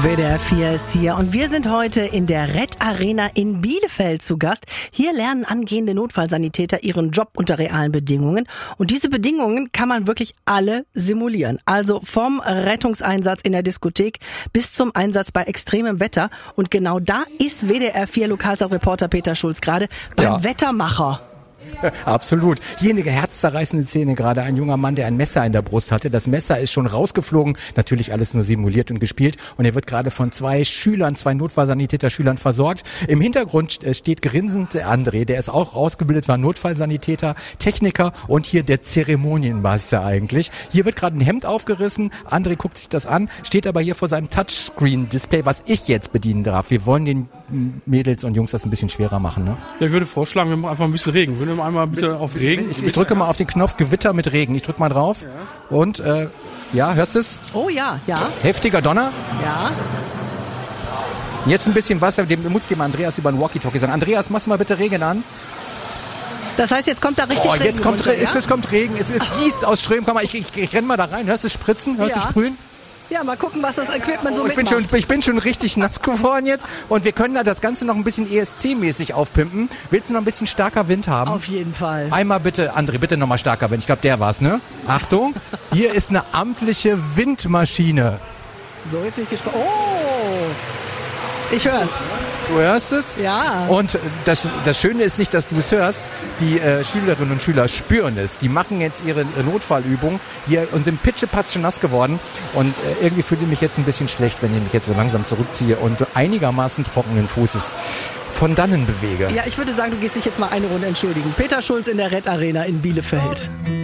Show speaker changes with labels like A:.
A: WDR 4 ist hier und wir sind heute in der Red Arena in Bielefeld zu Gast. Hier lernen angehende Notfallsanitäter ihren Job unter realen Bedingungen und diese Bedingungen kann man wirklich alle simulieren. Also vom Rettungseinsatz in der Diskothek bis zum Einsatz bei extremem Wetter und genau da ist WDR 4 Lokalsat-Reporter Peter Schulz gerade beim Wettermacher.
B: Absolut. Hier eine herzzerreißende Szene gerade. Ein junger Mann, der ein Messer in der Brust hatte. Das Messer ist schon rausgeflogen. Natürlich alles nur simuliert und gespielt. Und er wird gerade von zwei Notfallsanitäter-Schülern versorgt. Im Hintergrund steht grinsend André. Der ist auch ausgebildet, war Notfallsanitäter, Techniker und hier der Zeremonienmeister eigentlich. Hier wird gerade ein Hemd aufgerissen. André guckt sich das an, steht aber hier vor seinem Touchscreen-Display, was ich jetzt bedienen darf. Wir wollen den Mädels und Jungs das ein bisschen schwerer machen, ne?
C: Ja, ich würde vorschlagen, wir machen einfach ein bisschen Regen. Wir nehmen einmal ein bisschen auf Regen.
B: Ich drücke mal auf den Knopf Gewitter mit Regen. Ich drücke mal drauf. Ja. Und, hörst du es?
A: Oh ja, ja.
B: Heftiger Donner?
A: Ja.
B: Jetzt ein bisschen Wasser, muss ich dem Andreas über ein Walkie-Talkie sagen. Andreas, machst du mal bitte Regen an.
A: Das heißt, jetzt kommt da richtig Regen
B: jetzt kommt
A: runter,
B: jetzt kommt Regen. Es gießt aus Strömen. Komm mal, ich renn mal da rein. Hörst du es spritzen? Hörst du es sprühen?
A: Ja, mal gucken, was das Equipment so mitmacht.
B: Ich bin schon richtig nass geworden jetzt und wir können da das Ganze noch ein bisschen ESC-mäßig aufpimpen. Willst du noch ein bisschen starker Wind haben?
A: Auf jeden Fall.
B: Einmal bitte, André, bitte nochmal starker Wind. Ich glaube, der war's, ne? Achtung, hier ist eine amtliche Windmaschine.
A: So, jetzt bin ich gespannt. Oh! Ich hör's.
B: Du hörst es?
A: Ja.
B: Und das Schöne ist nicht, dass du es hörst. Die Schülerinnen und Schüler spüren es. Die machen jetzt ihre Notfallübung hier und sind pitschepatsch nass geworden. Und irgendwie fühle ich mich jetzt ein bisschen schlecht, wenn ich mich jetzt so langsam zurückziehe und einigermaßen trockenen Fußes von dannen bewege.
A: Ja, ich würde sagen, du gehst dich jetzt mal eine Runde entschuldigen. Peter Schulz in der Red Arena in Bielefeld.